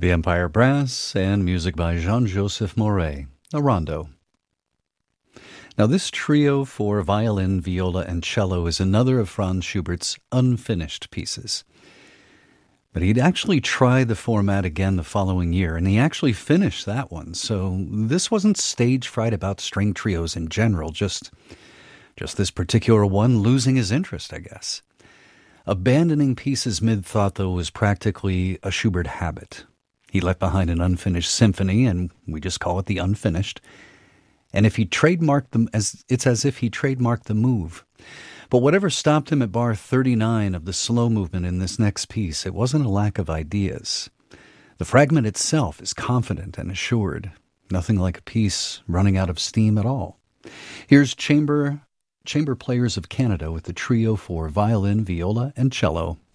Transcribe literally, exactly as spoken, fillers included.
The Empire Brass and music by Jean-Joseph Moret, a rondo. Now this trio for violin, viola, and cello is another of Franz Schubert's unfinished pieces. But he'd actually tried the format again the following year, and he actually finished that one. So this wasn't stage fright about string trios in general, just, just this particular one losing his interest, I guess. Abandoning pieces mid-thought, though, was practically a Schubert habit. He left behind an unfinished symphony, and we just call it the unfinished. And if he trademarked them, as it's as if he trademarked the move. But whatever stopped him at bar thirty-nine of the slow movement in this next piece, it wasn't a lack of ideas. The fragment itself is confident and assured, nothing like a piece running out of steam at all. Here's Chamber Chamber Players of Canada with the trio for violin, viola, and cello,